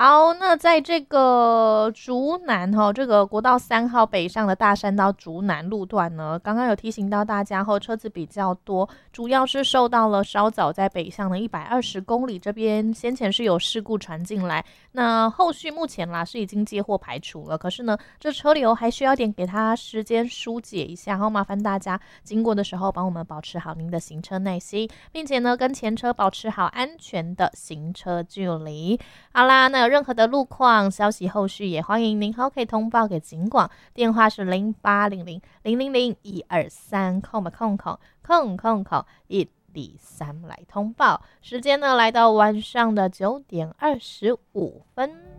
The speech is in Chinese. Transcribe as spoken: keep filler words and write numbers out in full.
好，那在这个竹南哈、哦，这个国道三号北上的大山到竹南路段呢，刚刚有提醒到大家后，车子比较多，主要是受到了稍早在北向的一百二十公里这边先前是有事故传进来，那后续目前啦是已经接获排除了，可是呢，这车流还需要点给它时间疏解一下，好，麻烦大家经过的时候帮我们保持好您的行车耐心，并且呢跟前车保持好安全的行车距离。好啦，那有任何的路况消息，后续也欢迎您好可以通报给警广，电话是零八零零零零零一二三空吧空空空空空一二三来通报。时间呢来到晚上的九点二十五分。